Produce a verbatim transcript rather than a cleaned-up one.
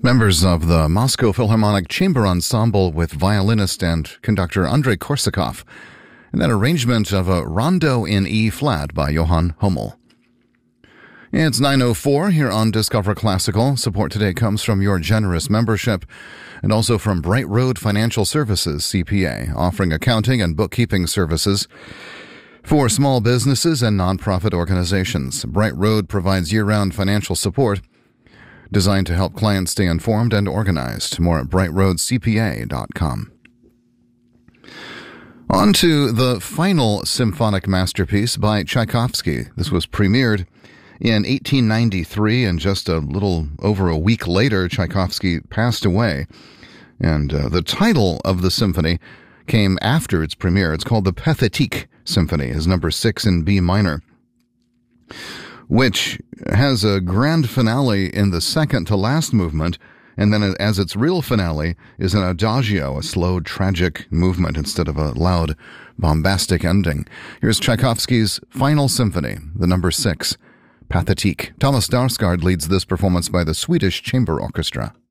Members of the Moscow Philharmonic Chamber Ensemble with violinist and conductor Andrei Korsakov, and that arrangement of a Rondo in E-flat by Johann Hummel. It's nine oh four here on Discover Classical. Support today comes from your generous membership and also from Bright Road Financial Services, C P A, offering accounting and bookkeeping services for small businesses and nonprofit organizations. Bright Road provides year-round financial support designed to help clients stay informed and organized. More at bright road c p a dot com. On to the final symphonic masterpiece by Tchaikovsky. This was premiered in eighteen ninety-three, and just a little over a week later, Tchaikovsky passed away. And uh, the title of the symphony came after its premiere. It's called the Pathétique Symphony, is number six in B minor, which has a grand finale in the second to last movement, and then as its real finale is an adagio, a slow, tragic movement instead of a loud, bombastic ending. Here's Tchaikovsky's final symphony, the number six, Pathétique. Thomas Darsgaard leads this performance by the Swedish Chamber Orchestra.